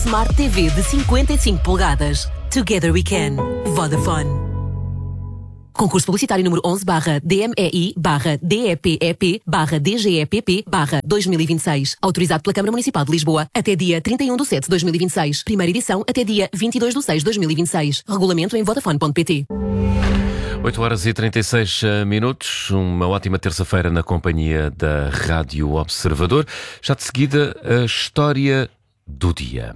Smart TV de 55 polegadas. Together we can. Vodafone. Concurso publicitário número 11/DMEI/DEPEP/DGEPP/2026. Autorizado pela Câmara Municipal de Lisboa até dia 31/7/2026. Primeira edição até dia 22/6/2026. Regulamento em vodafone.pt. 8h36. Uma ótima terça-feira na companhia da Rádio Observador. Já de seguida, a história do dia.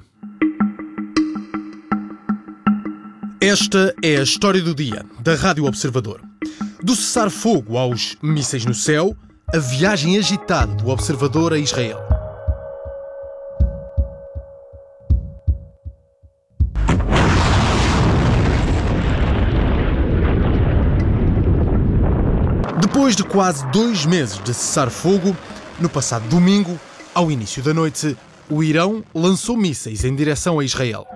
Esta é a história do dia da Rádio Observador. Do cessar-fogo aos mísseis no céu, a viagem agitada do Observador a Israel. Depois de quase 2 meses de cessar-fogo, no passado domingo, ao início da noite, o Irão lançou mísseis em direção a Israel.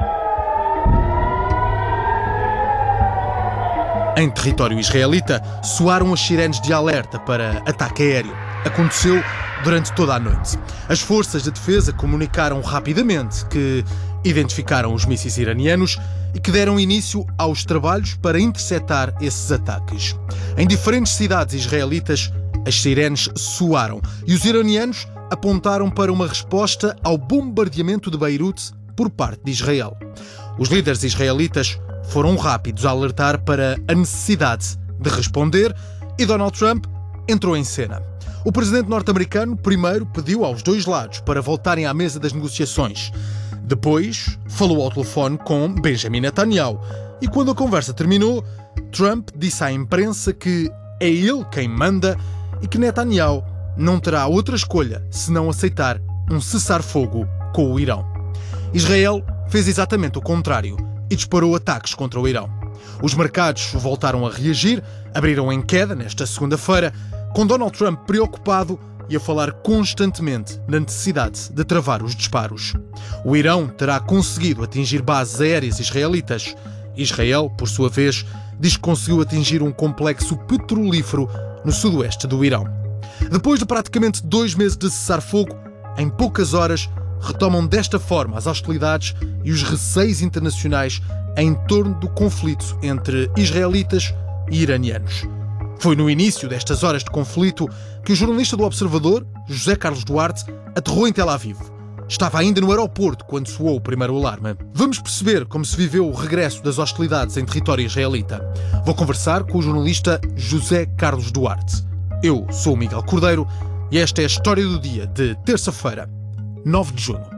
Em território israelita, soaram as sirenes de alerta para ataque aéreo. Aconteceu durante toda a noite. As forças de defesa comunicaram rapidamente que identificaram os mísseis iranianos e que deram início aos trabalhos para interceptar esses ataques. Em diferentes cidades israelitas, as sirenes soaram e os iranianos apontaram para uma resposta ao bombardeamento de Beirute por parte de Israel. Os líderes israelitas foram rápidos a alertar para a necessidade de responder e Donald Trump entrou em cena. O presidente norte-americano primeiro pediu aos dois lados para voltarem à mesa das negociações. Depois, falou ao telefone com Benjamin Netanyahu e quando a conversa terminou, Trump disse à imprensa que é ele quem manda e que Netanyahu não terá outra escolha senão aceitar um cessar-fogo com o Irão. Israel fez exatamente o contrário e disparou ataques contra o Irão. Os mercados voltaram a reagir, abriram em queda nesta segunda-feira, com Donald Trump preocupado e a falar constantemente na necessidade de travar os disparos. O Irão terá conseguido atingir bases aéreas israelitas. Israel, por sua vez, diz que conseguiu atingir um complexo petrolífero no sudoeste do Irão. Depois de praticamente 2 meses de cessar-fogo, em poucas horas retomam desta forma as hostilidades e os receios internacionais em torno do conflito entre israelitas e iranianos. Foi no início destas horas de conflito que o jornalista do Observador, José Carlos Duarte, aterrou em Tel Aviv. Estava ainda no aeroporto quando soou o primeiro alarme. Vamos perceber como se viveu o regresso das hostilidades em território israelita. Vou conversar com o jornalista José Carlos Duarte. Eu sou o Miguel Cordeiro e esta é a história do dia de terça-feira, 9 de junho.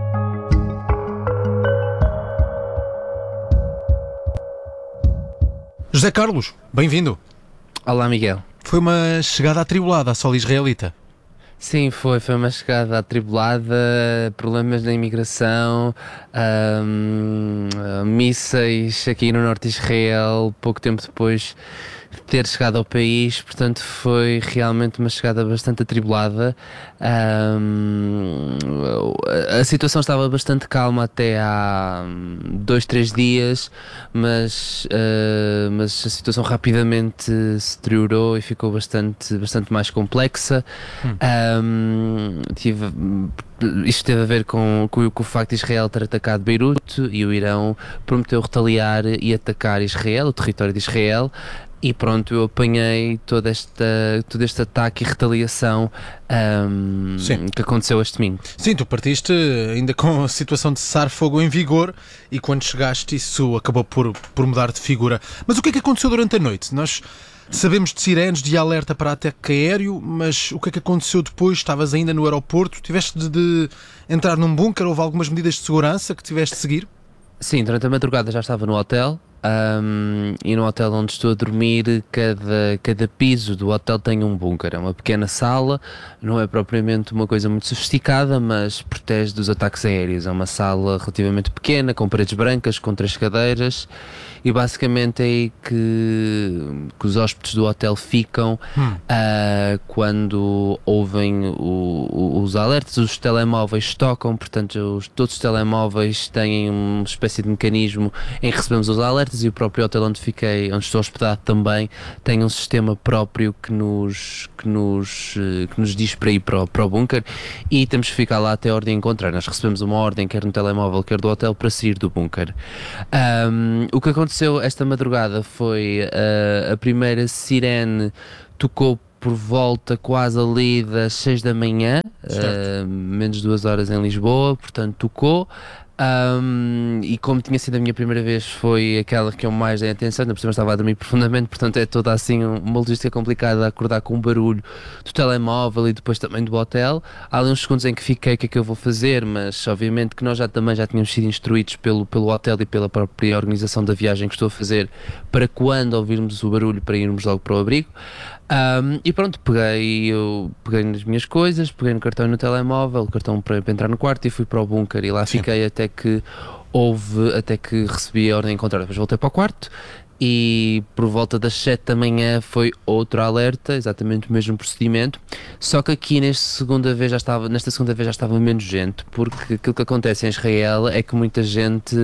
José Carlos, bem-vindo. Olá, Miguel. Foi uma chegada atribulada à solo israelita. Sim, foi uma chegada atribulada, problemas na imigração, mísseis aqui no norte de Israel, pouco tempo depois de ter chegado ao país, portanto foi realmente uma chegada bastante atribulada. A situação estava bastante calma até há 2-3 dias, mas a situação rapidamente se deteriorou e ficou bastante mais complexa. Isto teve a ver com o facto de Israel ter atacado Beirute e o Irão prometeu retaliar e atacar Israel, o território de Israel. E pronto, eu apanhei todo este ataque e retaliação que aconteceu este domingo. Sim, tu partiste ainda com a situação de cessar-fogo em vigor e quando chegaste isso acabou por mudar de figura. Mas o que é que aconteceu durante a noite? Nós sabemos de sirenes de alerta para ataque aéreo, mas o que é que aconteceu depois? Estavas ainda no aeroporto? Tiveste de entrar num bunker? Houve algumas medidas de segurança que tiveste de seguir? Sim, durante a madrugada já estava no hotel. E no hotel onde estou a dormir, cada piso do hotel tem um bunker. É uma pequena sala, não é propriamente uma coisa muito sofisticada, mas protege dos ataques aéreos. É uma sala relativamente pequena, com paredes brancas, com 3 cadeiras, e basicamente é aí que os hóspedes do hotel ficam quando ouvem os alertas. Os telemóveis tocam, portanto todos os telemóveis têm uma espécie de mecanismo em que recebemos os alertas alertas, e o próprio hotel onde estou hospedado também, tem um sistema próprio que nos diz para ir para o bunker, e temos que ficar lá até a ordem encontrar. Nós recebemos uma ordem, quer no telemóvel, quer do hotel, para sair do bunker. O que aconteceu esta madrugada foi a primeira sirene tocou por volta quase ali das 6 da manhã, menos 2 horas em Lisboa, portanto tocou. E como tinha sido a minha primeira vez, foi aquela que eu mais dei atenção, por cima estava a dormir profundamente, portanto é toda assim uma logística complicada, acordar com o barulho do telemóvel e depois também do hotel. Há ali uns segundos em que fiquei, o que é que eu vou fazer, mas obviamente que nós já tínhamos sido instruídos pelo hotel e pela própria organização da viagem que estou a fazer, para quando ouvirmos o barulho, para irmos logo para o abrigo. E pronto, peguei nas minhas coisas, peguei no cartão e no telemóvel, o cartão para entrar no quarto, e fui para o bunker, e lá fiquei até que recebi a ordem de encontrar. Depois voltei para o quarto, e por volta das 7 da manhã foi outro alerta, exatamente o mesmo procedimento, só que aqui nesta segunda vez já estava menos gente, porque aquilo que acontece em Israel é que muita gente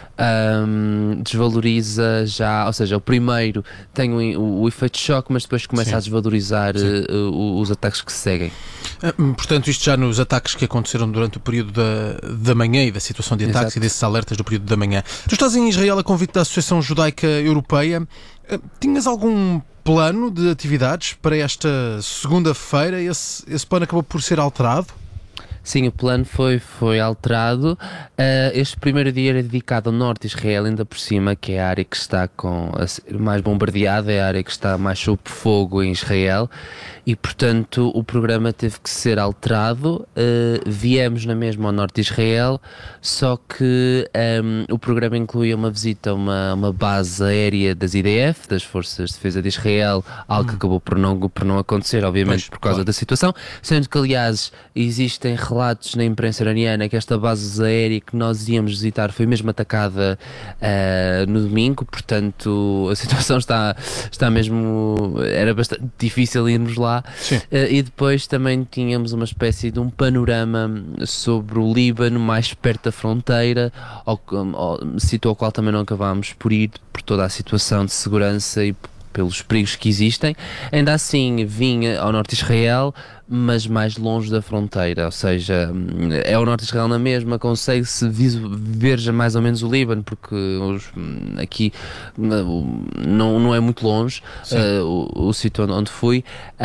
desvaloriza já, ou seja, o primeiro tem o efeito de choque, mas depois começa a desvalorizar os ataques que se seguem. Portanto, isto já nos ataques que aconteceram durante o período da manhã, e da situação de ataques. Exato. E desses alertas do período da manhã. Tu estás em Israel a convite da Associação Judaica Europeia. Tinhas algum plano de atividades para esta segunda-feira? Esse plano acabou por ser alterado? Sim, o plano foi alterado. Este primeiro dia era dedicado ao norte de Israel, ainda por cima, que é a área que está a ser mais bombardeada, é a área que está mais sob fogo em Israel, e portanto o programa teve que ser alterado. Viemos na mesma ao norte de Israel, só que o programa incluía uma visita a uma base aérea das IDF, das Forças de Defesa de Israel, algo que acabou por não acontecer, obviamente, por causa da situação, sendo que, aliás, existem relatos na imprensa iraniana que esta base aérea que nós íamos visitar foi mesmo atacada no domingo, portanto a situação está mesmo, era bastante difícil irmos lá. E depois também tínhamos uma espécie de um panorama sobre o Líbano, mais perto da fronteira, sítio ao qual também não acabámos por ir, por toda a situação de segurança e pelos perigos que existem. Ainda assim vinha ao norte de Israel, mas mais longe da fronteira, ou seja, é o norte de Israel na mesma, consegue-se ver já mais ou menos o Líbano, porque aqui não é muito longe o sítio onde fui,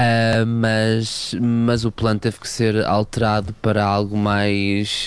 mas o plano teve que ser alterado para algo mais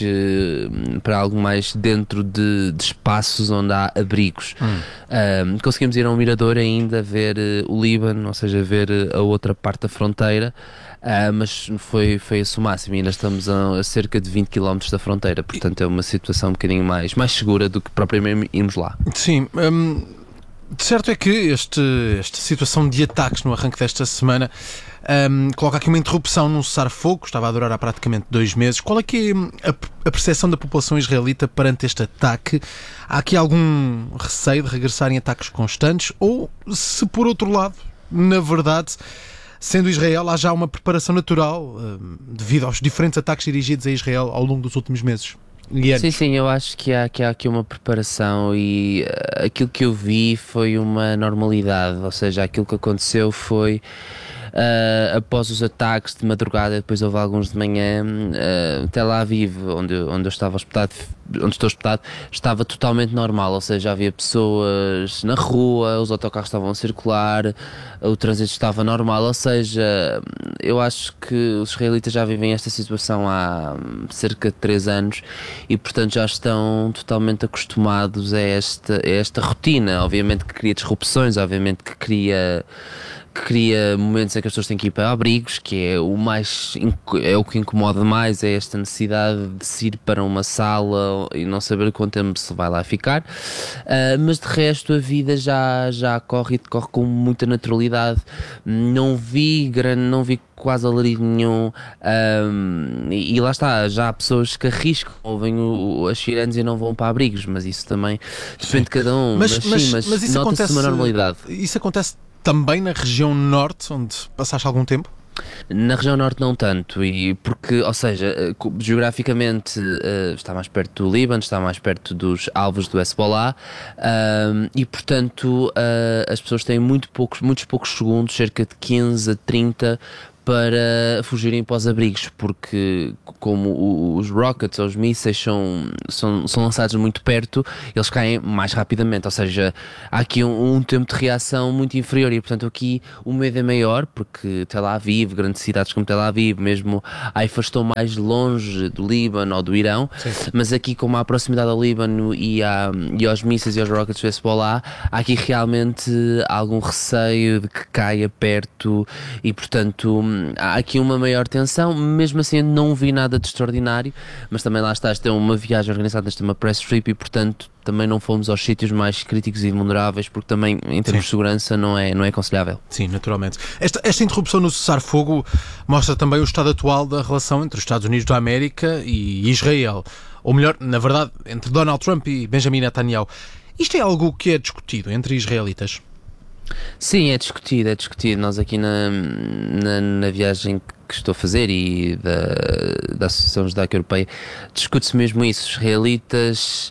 dentro de espaços onde há abrigos. Conseguimos ir a um mirador ainda, ver o Líbano, ou seja, ver a outra parte da fronteira. Mas foi esse o máximo, e ainda estamos a cerca de 20 km da fronteira, portanto é uma situação um bocadinho mais segura do que propriamente irmos lá. Sim, de certo é que esta situação de ataques no arranque desta semana coloca aqui uma interrupção num cessar-fogo, estava a durar há praticamente 2 meses. Qual é que é a percepção da população israelita perante este ataque? Há aqui algum receio de regressar em ataques constantes, ou se por outro lado, na verdade, sendo Israel, há já uma preparação natural devido aos diferentes ataques dirigidos a Israel ao longo dos últimos meses? Sim, eu acho que há aqui uma preparação, e aquilo que eu vi foi uma normalidade, ou seja, aquilo que aconteceu foi após os ataques de madrugada, depois houve alguns de manhã, Tel Aviv, onde eu estava hospedado, onde estou hospedado, estava totalmente normal, ou seja, havia pessoas na rua, os autocarros estavam a circular, o trânsito estava normal, ou seja, eu acho que os israelitas já vivem esta situação há cerca de 3 anos, e portanto já estão totalmente acostumados a esta rotina. Obviamente que cria disrupções, obviamente que cria momentos em que as pessoas têm que ir para abrigos, que é o que incomoda mais, é esta necessidade de se ir para uma sala e não saber quanto tempo se vai lá ficar, mas de resto a vida já corre com muita naturalidade. Não vi quase alarido nenhum, e lá está, já há pessoas que arriscam, ouvem as sirenes e não vão para abrigos, mas isso também depende de cada um, mas isso nota-se uma normalidade. Isso acontece também na região norte, onde passaste algum tempo? Na região norte não tanto, e porque, ou seja, geograficamente está mais perto do Líbano, está mais perto dos alvos do Hezbollah, e portanto as pessoas têm muitos poucos segundos, cerca de 15 a 30, para fugirem para os abrigos, porque como os rockets ou os mísseis são lançados muito perto, eles caem mais rapidamente, ou seja, há aqui um tempo de reação muito inferior e portanto aqui o medo é maior, porque Tel Aviv, grandes cidades como Tel Aviv, mesmo Haifa, estão mais longe do Líbano ou do Irão. Sim. Mas aqui como há a proximidade ao Líbano e aos mísseis e aos rockets do Hezbollah, há aqui realmente algum receio de que caia perto e portanto há aqui uma maior tensão. Mesmo assim eu não vi nada de extraordinário, mas também lá está, esta é uma viagem organizada, esta é uma press trip e portanto também não fomos aos sítios mais críticos e vulneráveis, porque também em termos de segurança não é aconselhável. Sim, naturalmente. Esta interrupção no cessar-fogo mostra também o estado atual da relação entre os Estados Unidos da América e Israel, ou melhor, na verdade, entre Donald Trump e Benjamin Netanyahu. Isto é algo que é discutido entre israelitas? Sim, é discutido. Nós aqui na viagem que estou a fazer e da Associação Judaica Europeia discute-se mesmo isso. Os israelitas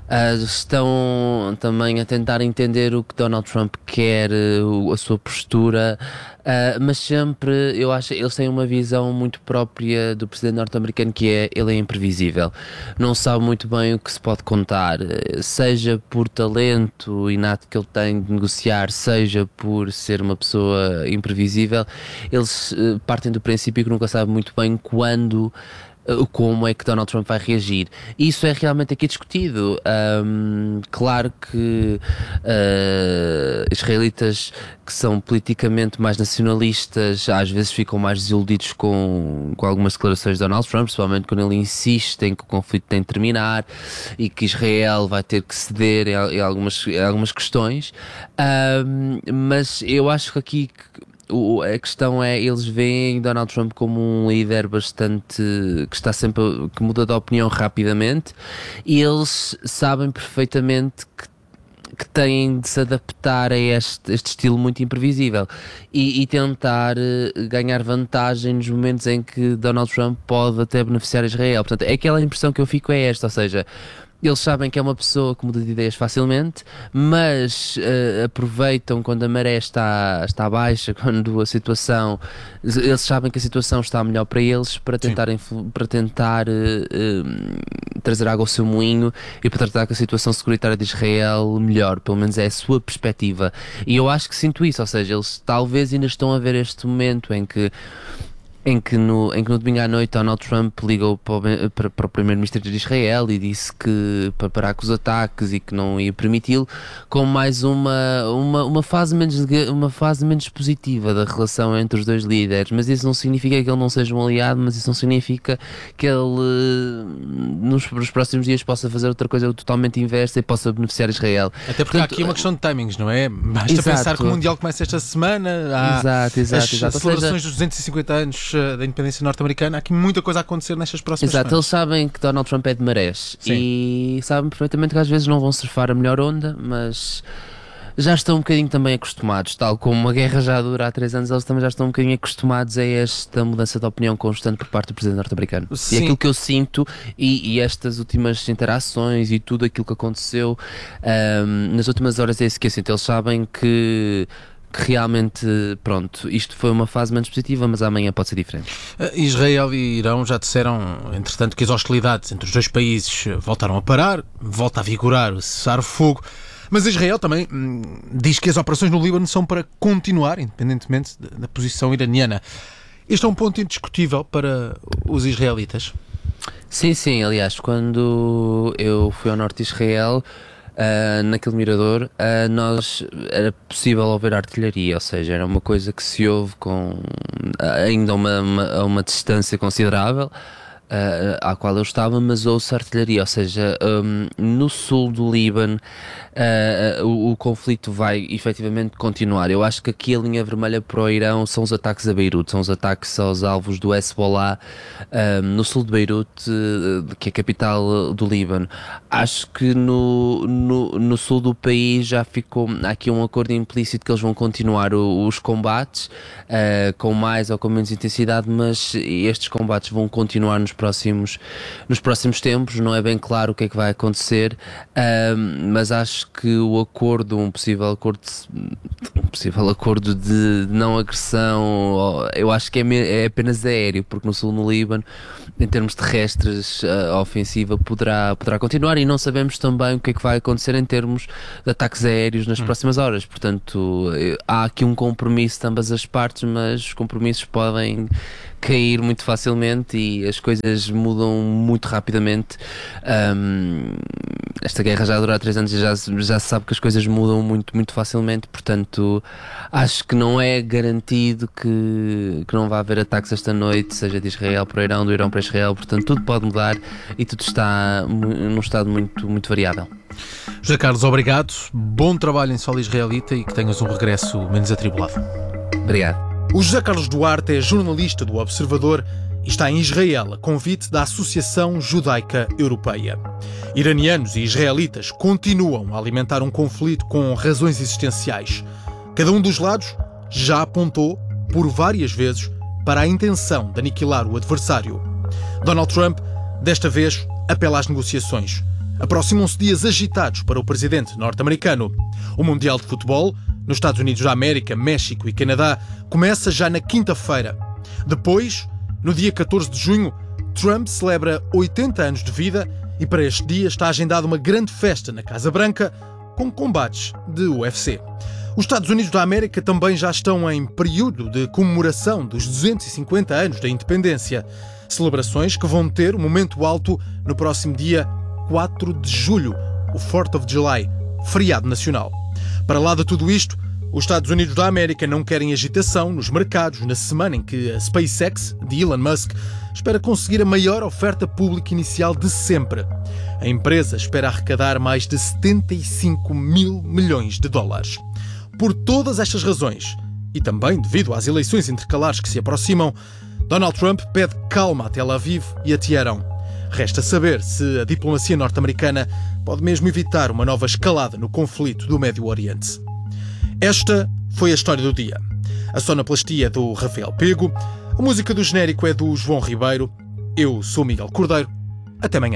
estão também a tentar entender o que Donald Trump quer, a sua postura, mas sempre, eu acho, eles têm uma visão muito própria do presidente norte-americano, que é, ele é imprevisível, não sabe muito bem o que se pode contar, seja por talento inato que ele tem de negociar, seja por ser uma pessoa imprevisível. Eles partem do princípio que nunca sabe muito bem como é que Donald Trump vai reagir. Isso é realmente aqui discutido. Claro que israelitas que são politicamente mais nacionalistas às vezes ficam mais desiludidos com algumas declarações de Donald Trump, principalmente quando ele insiste em que o conflito tem de terminar e que Israel vai ter que ceder em algumas questões. Mas eu acho que aqui a questão é, eles veem Donald Trump como um líder bastante, que está sempre, que muda de opinião rapidamente, e eles sabem perfeitamente que têm de se adaptar a este estilo muito imprevisível e tentar ganhar vantagem nos momentos em que Donald Trump pode até beneficiar Israel. Portanto, é aquela impressão que eu fico é esta, ou seja, eles sabem que é uma pessoa que muda de ideias facilmente, mas aproveitam quando a maré está baixa, quando a situação, eles sabem que a situação está melhor para eles, para tentar trazer água ao seu moinho e para tratar que a situação securitária de Israel melhor, pelo menos é a sua perspectiva. E eu acho que sinto isso, ou seja, eles talvez ainda estão a ver este momento em que no domingo à noite Donald Trump ligou para o primeiro-ministro de Israel e disse que para parar com os ataques e que não ia permiti-lo, com mais uma fase menos positiva da relação entre os dois líderes. Mas isso não significa que ele não seja um aliado, mas isso não significa que ele nos próximos dias possa fazer outra coisa totalmente inversa e possa beneficiar Israel. Até porque há aqui uma questão de timings, não é? Basta pensar que o Mundial começa esta semana, há as celebrações dos 250 anos da independência norte-americana, há aqui muita coisa a acontecer nestas próximas semanas. Eles sabem que Donald Trump é de marés. Sim. E sabem perfeitamente que às vezes não vão surfar a melhor onda, mas já estão um bocadinho também acostumados, tal como a guerra já dura há 3 anos, eles também já estão um bocadinho acostumados a esta mudança de opinião constante por parte do presidente norte-americano. Sim. E aquilo que eu sinto e estas últimas interações e tudo aquilo que aconteceu nas últimas horas é isso que eu sinto. Eles sabem que realmente, pronto, isto foi uma fase menos positiva, mas amanhã pode ser diferente. Israel e Irão já disseram, entretanto, que as hostilidades entre os dois países voltaram a parar, volta a vigorar o cessar-fogo, mas Israel também diz que as operações no Líbano são para continuar, independentemente da posição iraniana. Este é um ponto indiscutível para os israelitas? Sim, aliás, quando eu fui ao norte de Israel, naquele mirador, era possível ouvir artilharia, ou seja, era uma coisa que se ouve ainda a uma distância considerável. à qual eu estava, mas ouço artilharia, ou seja, no sul do Líbano o conflito vai efetivamente continuar. Eu acho que aqui a linha vermelha para o Irão são os ataques a Beirute, são os ataques aos alvos do Hezbollah no sul de Beirute, que é a capital do Líbano. Acho que no sul do país já ficou, há aqui um acordo implícito que eles vão continuar os combates, com mais ou com menos intensidade, mas estes combates vão continuar nos próximos tempos. Não é bem claro o que é que vai acontecer, mas acho que um possível acordo de não agressão, eu acho que é apenas aéreo, porque no sul, no Líbano, em termos terrestres, a ofensiva poderá continuar, e não sabemos também o que é que vai acontecer em termos de ataques aéreos nas próximas horas. Portanto, há aqui um compromisso de ambas as partes, mas os compromissos podem cair muito facilmente e as coisas mudam muito rapidamente. Esta guerra já dura há 3 anos e já se sabe que as coisas mudam muito, muito facilmente. Portanto, acho que não é garantido que não vai haver ataques esta noite, seja de Israel para o Irão, do Irão para Israel. Portanto, tudo pode mudar e tudo está num estado muito, muito variável. José Carlos, obrigado, bom trabalho em solo israelita e que tenhas um regresso menos atribulado. Obrigado. O José Carlos Duarte é jornalista do Observador e está em Israel a convite da Associação Judaica Europeia. Iranianos e israelitas continuam a alimentar um conflito com razões existenciais. Cada um dos lados já apontou por várias vezes para a intenção de aniquilar o adversário. Donald Trump, desta vez, apela às negociações. Aproximam-se dias agitados para o presidente norte-americano. O Mundial de Futebol, nos Estados Unidos da América, México e Canadá, começa já na quinta-feira. Depois, no dia 14 de junho, Trump celebra 80 anos de vida e para este dia está agendada uma grande festa na Casa Branca com combates de UFC. Os Estados Unidos da América também já estão em período de comemoração dos 250 anos da independência. Celebrações que vão ter um momento alto no próximo dia 4 de julho, o 4th of July, feriado nacional. Para lá de tudo isto, os Estados Unidos da América não querem agitação nos mercados na semana em que a SpaceX, de Elon Musk, espera conseguir a maior oferta pública inicial de sempre. A empresa espera arrecadar mais de 75 mil milhões de dólares. Por todas estas razões, e também devido às eleições intercalares que se aproximam, Donald Trump pede calma a Tel Aviv e a Teherão. Resta saber se a diplomacia norte-americana pode mesmo evitar uma nova escalada no conflito do Médio Oriente. Esta foi a história do dia. A sonoplastia é do Rafael Pego, a música do genérico é do João Ribeiro. Eu sou Miguel Cordeiro. Até amanhã.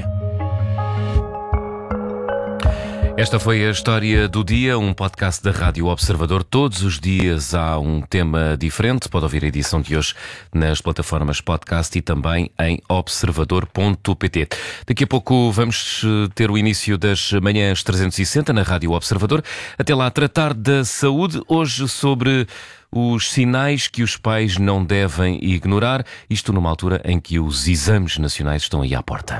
Esta foi a História do Dia, um podcast da Rádio Observador. Todos os dias há um tema diferente. Pode ouvir a edição de hoje nas plataformas podcast e também em observador.pt. Daqui a pouco vamos ter o início das manhãs 360 na Rádio Observador. Até lá, tratar da saúde, hoje sobre os sinais que os pais não devem ignorar, isto numa altura em que os exames nacionais estão aí à porta.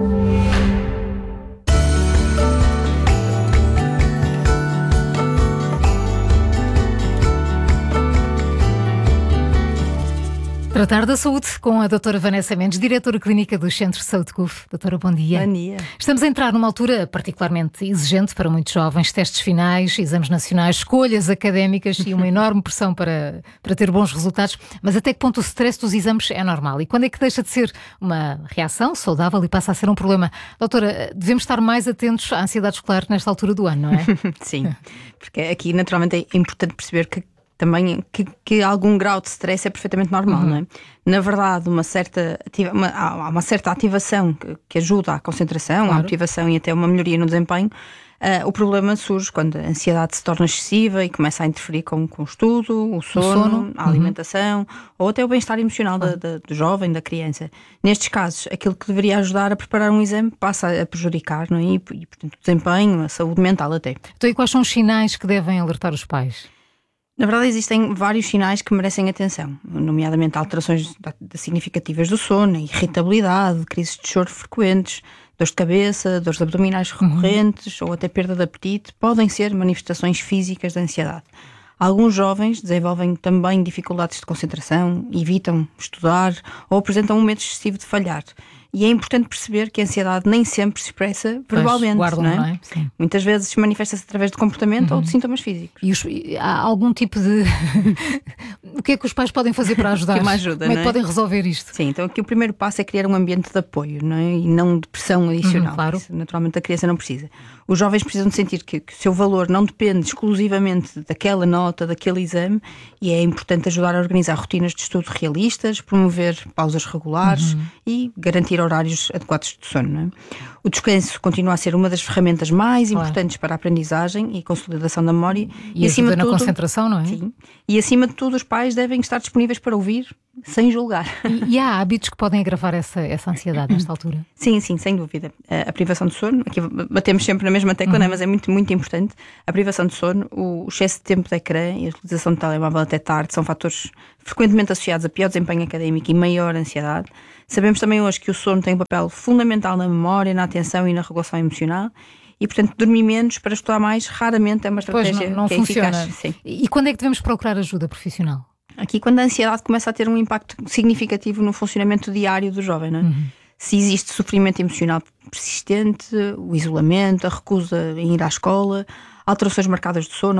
Tratar da saúde com a doutora Vanessa Mendes, diretora clínica do Centro de Saúde CUF. Doutora, bom dia. Bom dia. Estamos a entrar numa altura particularmente exigente para muitos jovens, testes finais, exames nacionais, escolhas académicas e uma enorme pressão para ter bons resultados. Mas até que ponto o stress dos exames é normal? E quando é que deixa de ser uma reação saudável e passa a ser um problema? Doutora, devemos estar mais atentos à ansiedade escolar nesta altura do ano, não é? Sim, porque aqui naturalmente é importante perceber também que algum grau de stress é perfeitamente normal, não é? Na verdade, há uma certa ativação que ajuda à concentração, à motivação e até uma melhoria no desempenho. O problema surge quando a ansiedade se torna excessiva e começa a interferir com o estudo, o sono, a alimentação ou até o bem-estar emocional do jovem, da criança. Nestes casos, aquilo que deveria ajudar a preparar um exame passa a prejudicar, não é? E portanto, o desempenho, a saúde mental até. Então, e quais são os sinais que devem alertar os pais? Na verdade, existem vários sinais que merecem atenção, nomeadamente alterações significativas do sono, irritabilidade, crises de choro frequentes, dores de cabeça, dores abdominais recorrentes ou até perda de apetite, podem ser manifestações físicas da ansiedade. Alguns jovens desenvolvem também dificuldades de concentração, evitam estudar ou apresentam um medo excessivo de falhar. E é importante perceber que a ansiedade nem sempre se expressa verbalmente, guardam, não é? não é? Sim. Muitas vezes manifesta-se através de comportamento ou de sintomas físicos. E há algum tipo de... O que é que os pais podem fazer para ajudar? Que uma ajuda, Como é não que é? podem resolver isto? Sim, então aqui o primeiro passo é criar um ambiente de apoio, não é? E não de pressão adicional. Claro. Isso, naturalmente a criança não precisa. Os jovens precisam de sentir que o seu valor não depende exclusivamente daquela nota, daquele exame, e é importante ajudar a organizar rotinas de estudo realistas, promover pausas regulares e garantir horários adequados de sono, não é? O descanso continua a ser uma das ferramentas mais importantes para a aprendizagem e consolidação da memória. E acima ajuda de na tudo, concentração, não é? sim, e acima de tudo os pais devem estar disponíveis para ouvir sem julgar. E há hábitos que podem agravar essa ansiedade nesta altura? Sim, sem dúvida. A privação de sono, aqui batemos sempre na mesma tecla, mas é muito, muito importante. A privação de sono, o excesso de tempo de ecrã e a utilização de telemóvel até tarde são fatores frequentemente associados a pior desempenho académico e maior ansiedade. Sabemos também hoje que o sono tem um papel fundamental na memória, na atenção e na regulação emocional. E, portanto, dormir menos para estudar mais raramente é uma estratégia Pois não que é funciona. eficaz. Sim. E quando é que devemos procurar ajuda profissional? Aqui, quando a ansiedade começa a ter um impacto significativo no funcionamento diário do jovem, não é? Se existe sofrimento emocional persistente, o isolamento, a recusa em ir à escola, alterações marcadas de sono,